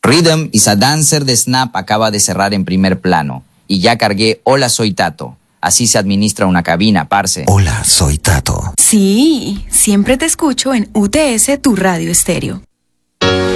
Rhythm is a Dancer de Snap acaba de cerrar en primer plano. Y ya cargué Hola, soy Tato. Así se administra una cabina, parce. Hola, soy Tato. Sí, siempre te escucho en UTS, tu radio estéreo.